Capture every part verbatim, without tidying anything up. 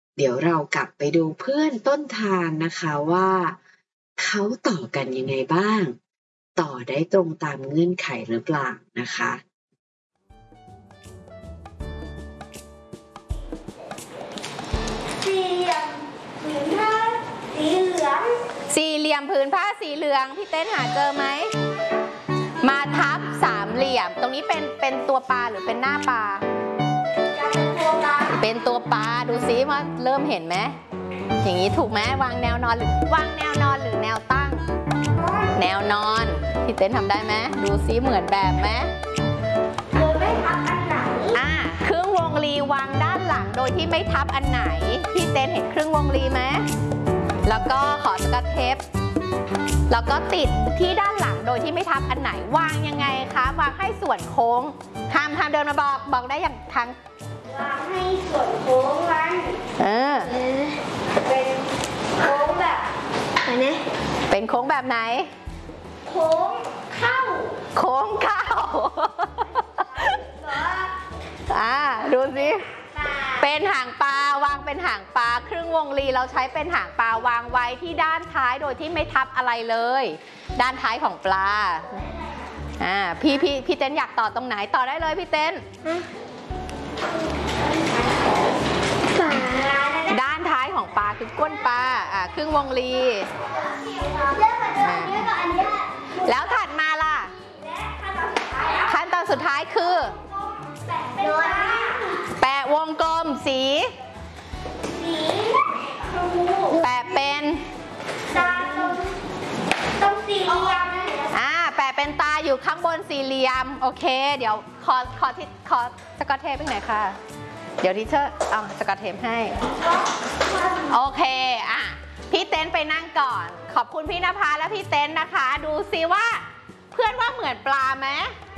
เดี๋ยวเรากลับไปดูเพื่อนต้นทางนะคะว่าเขาต่อกันยังไงบ้างต่อได้ตรงตามเงื่อนไขหรือเปล่านะคะสี่เหลี่ยมผืนผ้าสีเหลืองสี่เหลี่ยมผืนผ้าสีเหลืองพี่เต้นหาเจอไหมมาทับสามเหลี่ยมตรงนี้เป็นเป็นตัวปลาหรือเป็นหน้าปลาเป็นตัวปลาดูซิว่าเริ่มเห็นไหมอย่างนี้ถูกไหมวางแนวนอนหรือวางแนวนอนหรือแนวตั้งแนวนอนพี่เต้นทำได้ไหมดูซิเหมือนแบบไหมโดยไม่ทับอันไหนอ่าครึ่งวงรีวางด้านหลังโดยที่ไม่ทับอันไหนพี่เต้นเห็นครึ่งวงรีไหมแล้วก็ขอสกัดเทปแล้วก็ติดที่ด้านหลังโดยที่ไม่ทับอันไหนวางยังไงคะวางให้ส่วนโค้งห้ามห้ามเดินมาบอกบอกได้อย่างทั้งวางให้ส่วนโค้งมันเออเป็นโค้งแบบไหนนะเป็นโค้งแบบไหนโค้งเข้าโค้งเข้าอ่าดูสิเป็นหางปลาวางเป็นหางปลาครึ่งวงรีเราใช้เป็นหางปลาวางไว้ที่ด้านท้ายโดยที่ไม่ทับอะไรเลยด้านท้ายของปลาอ่าพี่พี่พี่เต้นอยากต่อตรงไหนต่อได้เลยพี่เต้นด้านท้ายของปลาคือก้นปลาอ่าครึ่งวงรีแล้วถัดมาล่ะขั้นตอนสุดท้ายคือแปะวงกลมสีแปะเป็นตาตรงตรงสี่เหลี่ยมอ่าแปะเป็นตาอยู่ข้างบนสี่เหลี่ยมโอเคเดี๋ยวขอขอที่ขอสกอตเทปไปไหนค่ะเดี๋ยวทีเชอร์เอาสกอตเทปให้โอเคอ่ะพี่เต้นไปนั่งก่อนขอบคุณพี่นภาและพี่เต้นนะคะดูซิว่าเพื่อนว่าเหมือนปลาไหม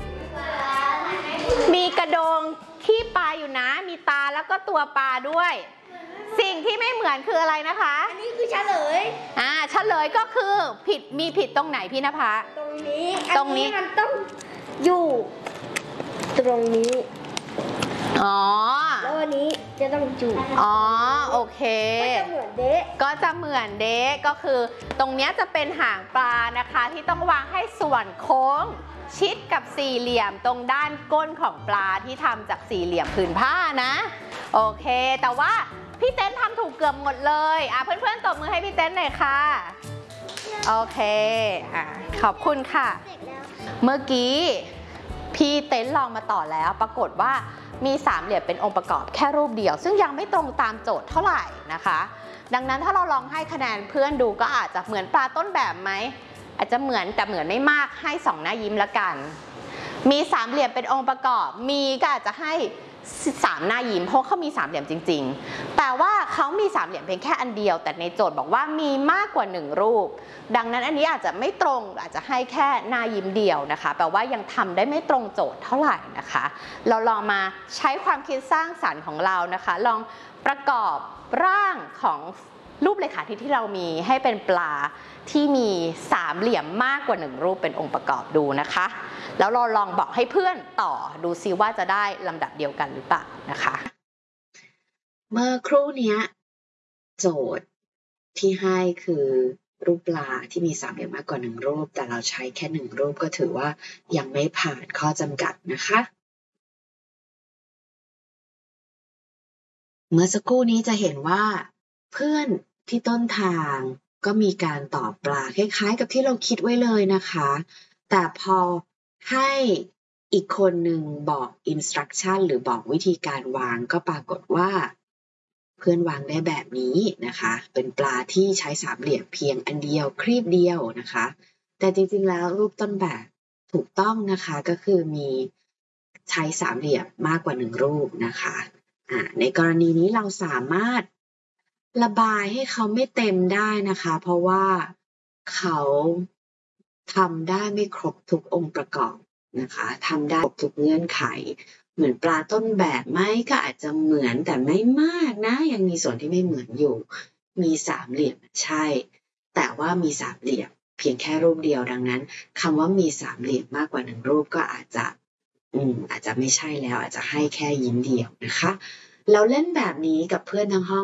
มีกระโดงขี้ปลาอยู่นะมีตาแล้วก็ตัวปลาด้วยสิ่งที่ไม่เหมือนคืออะไรนะคะอันนี้คือเฉลยอ่าเฉลยก็คือผิดมีผิดตรงไหนพี่นภาตรงนี้ตรงนี้มันต้องอยู่ตรงนี้อ๋อแล้ววันนี้จะต้องอยู่อ๋อโอเคก็จะเหมือนเด๊ะก็จะเหมือนเด๊ะก็คือตรงนี้จะเป็นหางปลานะคะที่ต้องวางให้ส่วนโค้งชิดกับสี่เหลี่ยมตรงด้านก้นของปลาที่ทำจากสี่เหลี่ยมผืนผ้านะโอเคแต่ว่าพี่เต้นทำถูกเกือบหมดเลยอ่ะเพื่อนๆตบมือให้พี่เต้นหน่อยค่ะโอเคอ่ะขอบคุณค่ะเมื่อกี้พี่เต้นลองมาต่อแล้วปรากฏว่ามีสามเหลี่ยมเป็นองค์ประกอบแค่รูปเดียวซึ่งยังไม่ตรงตามโจทย์เท่าไหร่นะคะดังนั้นถ้าเราลองให้คะแนนเพื่อนดูก็อาจจะเหมือนปลาต้นแบบไหมอาจจะเหมือนแต่เหมือนไม่มากให้สองหน้ายิ้มละกันมีสามเหลี่ยมเป็นองค์ประกอบมีก็อาจจะให้สามหน้ายิ้มเพราะเขามีสามเหลี่ยมจริงๆแต่ว่าเขามีสามเหลี่ยมเพียงแค่อันเดียวแต่ในโจทย์บอกว่ามีมากกว่าหนึ่งรูปดังนั้นอันนี้อาจจะไม่ตรงอาจจะให้แค่หน้ายิ้มเดียวนะคะแปลว่ายังทำได้ไม่ตรงโจทย์เท่าไหร่นะคะเราลองมาใช้ความคิดสร้างสรรค์ของเรานะคะลองประกอบร่างของรูปเรขาที่ที่เรามีให้เป็นปลาที่มีสามเหลี่ยมมากกว่าหนึ่งรูปเป็นองค์ประกอบดูนะคะแล้วเราลองบอกให้เพื่อนต่อดูซิว่าจะได้ลำดับเดียวกันหรือเปล่านะคะเมื่อครู่นี้โจทย์ที่ให้คือรูปปลาที่มีสามเหลี่ยมมากกว่าหนึ่งรูปแต่เราใช้แค่หนึ่งรูปก็ถือว่ายังไม่ผ่านข้อจำกัดนะคะเมื่อสักครู่นี้จะเห็นว่าเพื่อนที่ต้นทางก็มีการตอบปลาคล้ายๆกับที่เราคิดไว้เลยนะคะแต่พอให้อีกคนหนึ่งบอก instruction หรือบอกวิธีการวางก็ปรากฏว่าเพื่อนวางได้แบบนี้นะคะเป็นปลาที่ใช้สามเหลี่ยมเพียงอันเดียวครีบเดียวนะคะแต่จริงๆแล้วรูปต้นแบบถูกต้องนะคะก็คือมีใช้สามเหลี่ยมมากกว่าหนึ่งรูปนะคะอ่าในกรณีนี้เราสามารถระบายให้เขาไม่เต็มได้นะคะเพราะว่าเขาทำได้ไม่ครบทุกองค์ประกอบนะคะทำได้ครบทุกเงื่อนไขเหมือนปลาต้นแบบไหมก็อาจจะเหมือนแต่ไม่มากนะยังมีส่วนที่ไม่เหมือนอยู่มีสามเหลี่ยมใช่แต่ว่ามีสามเหลี่ยมเพียงแค่รูปเดียวดังนั้นคำว่ามีสามเหลี่ยมมากกว่าหนึ่งรูปก็อาจจะอืมอาจจะไม่ใช่แล้วอาจจะให้แค่ยิ้มเดียวนะคะเราเล่นแบบนี้กับเพื่อนทั้งห้อง